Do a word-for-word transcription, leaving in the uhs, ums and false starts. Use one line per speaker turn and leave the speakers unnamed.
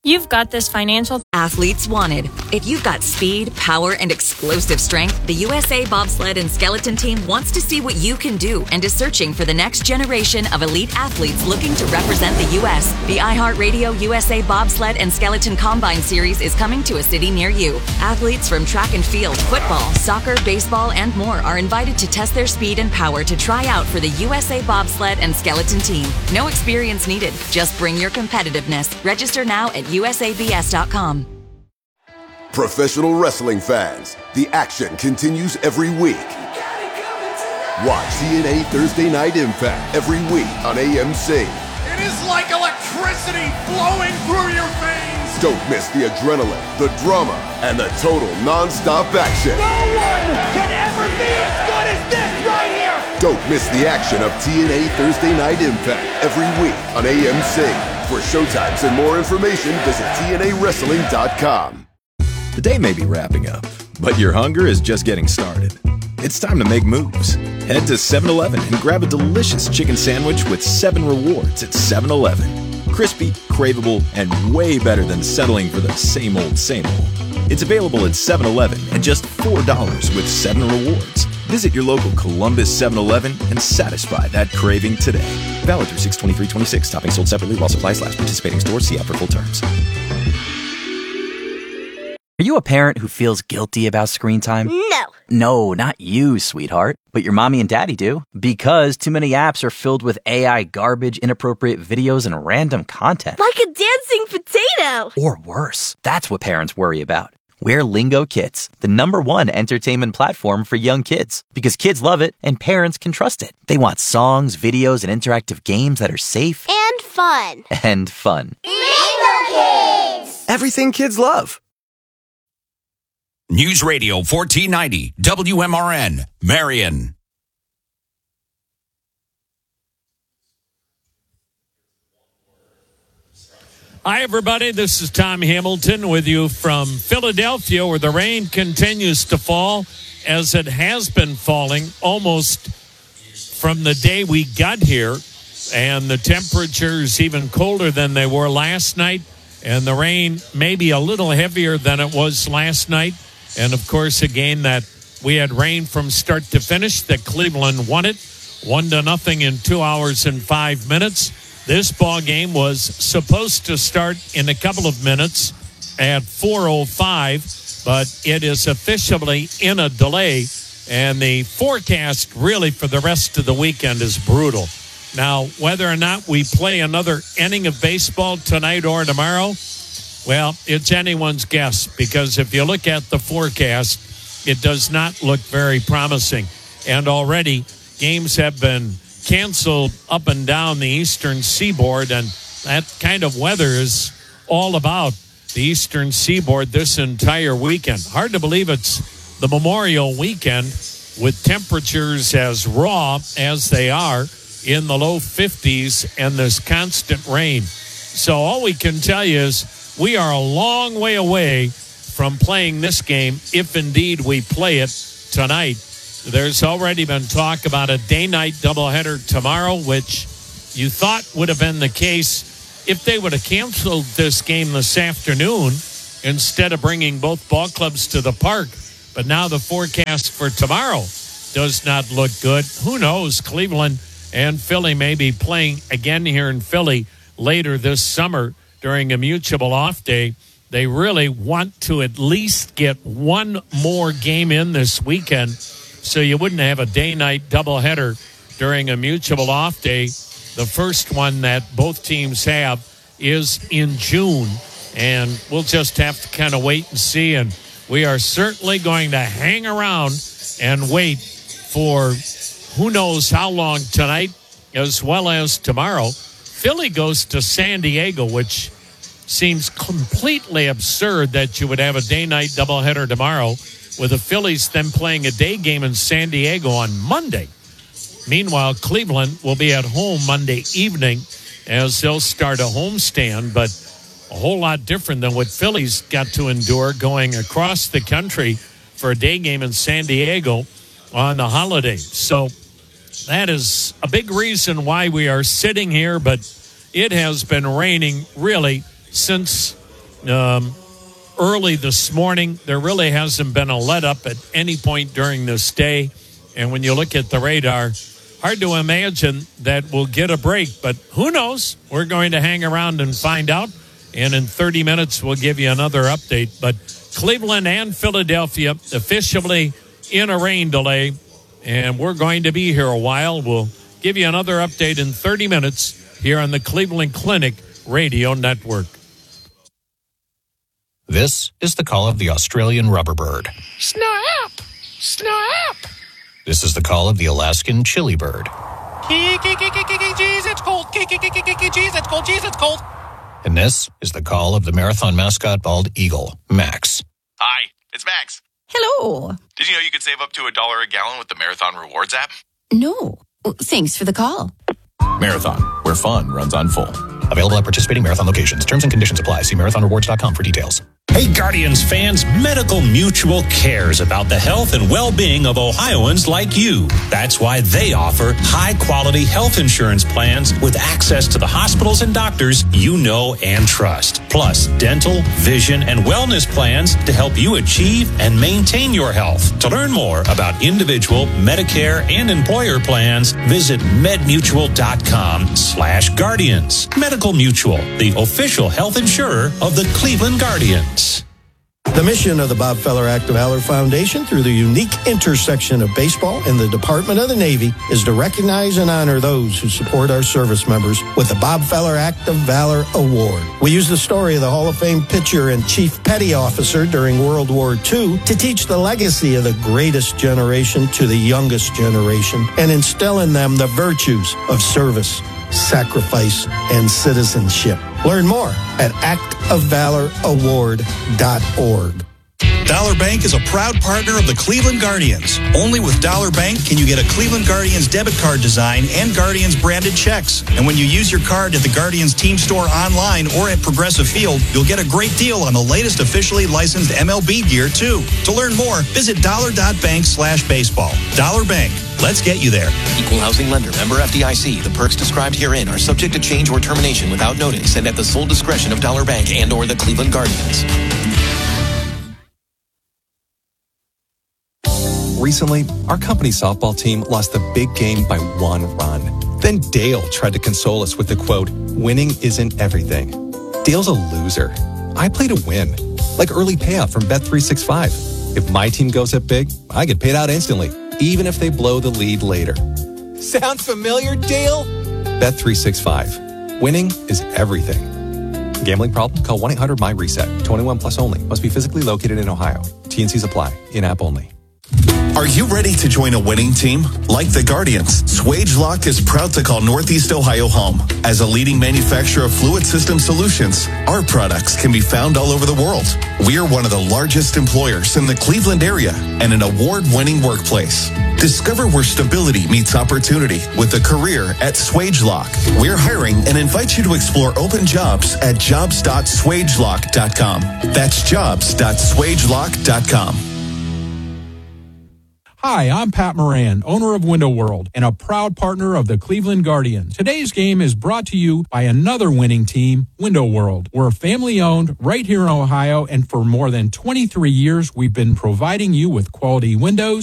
You've got this financial...
Athletes wanted. If you've got speed, power, and explosive strength, the U S A Bobsled and Skeleton Team wants to see what you can do and is searching for the next generation of elite athletes looking to represent the U S The iHeartRadio U S A Bobsled and Skeleton Combine Series is coming to a city near you. Athletes from track and field, football, soccer, baseball, and more are invited to test their speed and power to try out for the U S A Bobsled and Skeleton Team. No experience needed. Just bring your competitiveness. Register now at U S A B S dot com.
Professional wrestling fans, the action continues every week. Watch T N A Thursday Night Impact every week on A M C.
It is like electricity flowing through your veins.
Don't miss the adrenaline, the drama, and the total non-stop action.
No one can ever be as good as this right here.
Don't miss the action of T N A Thursday Night Impact every week on A M C. For showtimes and more information, visit T N A wrestling dot com.
The day may be wrapping up, but your hunger is just getting started. It's time to make moves. Head to seven eleven and grab a delicious chicken sandwich with seven rewards at seven eleven. Crispy, craveable, and way better than settling for the same old, same old. It's available at seven eleven at just four dollars with seven rewards. Visit your local Columbus seven eleven and satisfy that craving today. Valid through six twenty-three twenty-six. Topping sold separately while supplies last. Participating stores. See app for full terms.
Are you a parent who feels guilty about screen time?
No.
No, not you, sweetheart. But your mommy and daddy do. Because too many apps are filled with A I garbage, inappropriate videos, and random content.
Like a dancing potato.
Or worse. That's what parents worry about. We're Lingo Kids, the number one entertainment platform for young kids. Because kids love it and parents can trust it. They want songs, videos, and interactive games that are safe.
And fun.
And fun.
Lingo Kids!
Everything kids love.
News Radio fourteen ninety, W M R N, Marion.
Hi, everybody. This is Tom Hamilton with you from Philadelphia, where the rain continues to fall as it has been falling almost from the day we got here. And the temperatures even colder than they were last night. And the rain maybe a little heavier than it was last night. And, of course, again, that we had rain from start to finish, that Cleveland won it, one to nothing in two hours and five minutes. This ball game was supposed to start in a couple of minutes at four oh five, but it is officially in a delay, and the forecast really for the rest of the weekend is brutal. Now, whether or not we play another inning of baseball tonight or tomorrow, well, it's anyone's guess, because if you look at the forecast, it does not look very promising. And already games have been canceled up and down the eastern seaboard, and that kind of weather is all about the eastern seaboard this entire weekend. Hard to believe it's the Memorial weekend with temperatures as raw as they are in the low fifties and this constant rain. So all we can tell you is we are a long way away from playing this game, if indeed we play it tonight. There's already been talk about a day-night doubleheader tomorrow, which you thought would have been the case if they would have canceled this game this afternoon instead of bringing both ball clubs to the park. But now the forecast for tomorrow does not look good. Who knows? Cleveland and Philly may be playing again here in Philly later this summer during a mutual off day. They really want to at least get one more game in this weekend, so you wouldn't have a day-night doubleheader during a mutual off day. The first one that both teams have is in June, and we'll just have to kind of wait and see. And we are certainly going to hang around and wait for who knows how long tonight as well as tomorrow. Philly goes to San Diego, which seems completely absurd that you would have a day-night doubleheader tomorrow with the Phillies then playing a day game in San Diego on Monday. Meanwhile, Cleveland will be at home Monday evening as they'll start a homestand, but a whole lot different than what Phillies got to endure going across the country for a day game in San Diego on the holiday. So that is a big reason why we are sitting here, but it has been raining really since um, early this morning. There really hasn't been a let-up at any point during this day. And when you look at the radar, hard to imagine that we'll get a break. But who knows? We're going to hang around and find out. And in thirty minutes, we'll give you another update. But Cleveland and Philadelphia officially in a rain delay. And we're going to be here a while. We'll give you another update in thirty minutes here on the Cleveland Clinic Radio Network.
This is the call of the Australian rubberbird.
Snap! Snap!
This is the call of the Alaskan chili bird.
Jeez, it's cold. Jeez, it's cold. Jeez, it's cold.
And this is the call of the marathon mascot bald eagle, Max.
Hi, it's Max.
Hello.
Did you know you could save up to a dollar a gallon with the Marathon Rewards app?
No. Thanks for the call.
Marathon, where fun runs on full.
Available at participating Marathon locations. Terms and conditions apply. See marathon rewards dot com for details.
Hey, Guardians fans, Medical Mutual cares about the health and well-being of Ohioans like you. That's why they offer high-quality health insurance plans with access to the hospitals and doctors you know and trust. Plus, dental, vision, and wellness plans to help you achieve and maintain your health. To learn more about individual, Medicare, and employer plans, visit medmutual.com slash guardians. Medical Mutual, the official health insurer of the Cleveland Guardians.
The mission of the Bob Feller Act of Valor Foundation through the unique intersection of baseball and the Department of the Navy is to recognize and honor those who support our service members with the Bob Feller Act of Valor Award. We use the story of the Hall of Fame pitcher and chief petty officer during World War Two to teach the legacy of the greatest generation to the youngest generation and instill in them the virtues of service, sacrifice, and citizenship. Learn more at act of valor award dot org.
Dollar Bank is a proud partner of the Cleveland Guardians. Only with Dollar Bank can you get a Cleveland Guardians debit card design and Guardians branded checks. And when you use your card at the Guardians team store online or at Progressive Field, you'll get a great deal on the latest officially licensed M L B gear, too. To learn more, visit dollar.bank slash baseball. Dollar Bank. Let's get you there.
Equal housing lender. Member F D I C. The perks described herein are subject to change or termination without notice and at the sole discretion of Dollar Bank and or the Cleveland Guardians.
Recently, our company's softball team lost the big game by one run. Then Dale tried to console us with the quote, "Winning isn't everything." Dale's a loser. I play to win, like early payout from Bet three sixty-five. If my team goes up big, I get paid out instantly, even if they blow the lead later. Sound familiar, Dale? Bet three sixty-five. Winning is everything. Gambling problem? Call one eight hundred my reset. twenty-one plus only. Must be physically located in Ohio. T N Cs apply. In-app only.
Are you ready to join a winning team? Like the Guardians, Swagelok is proud to call Northeast Ohio home. As a leading manufacturer of fluid system solutions, our products can be found all over the world. We are one of the largest employers in the Cleveland area and an award-winning workplace. Discover where stability meets opportunity with a career at Swagelok. We're hiring and invite you to explore open jobs at jobs dot swagelok dot com. That's jobs dot swagelok dot com.
Hi, I'm Pat Moran, owner of Window World and a proud partner of the Cleveland Guardians. Today's game is brought to you by another winning team, Window World. We're family-owned right here in Ohio, and for more than twenty-three years, we've been providing you with quality windows,